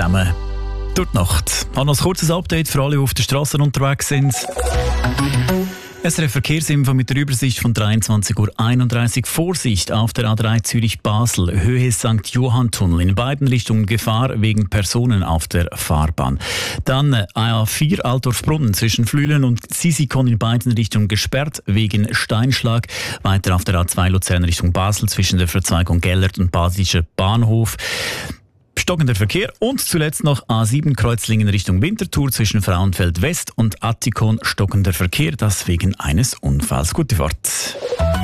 zusammen. Durch die Nacht. Noch ein kurzes Update für alle, die auf der Straße unterwegs sind. SRF Verkehrsinfo mit der Übersicht von 23:31 Uhr. Vorsicht auf der A3 Zürich-Basel, Höhe St. Johann-Tunnel. In beiden Richtungen Gefahr wegen Personen auf der Fahrbahn. Dann A4 Altdorf-Brunnen zwischen Flüelen und Sisikon in beiden Richtungen gesperrt wegen Steinschlag. Weiter auf der A2 Luzern Richtung Basel zwischen der Verzweigung Gellert und Basischer Bahnhof. Stockender Verkehr und zuletzt noch A7 Kreuzlingen Richtung Winterthur zwischen Frauenfeld West und Attikon stockender Verkehr, das wegen eines Unfalls. Gute Fahrt.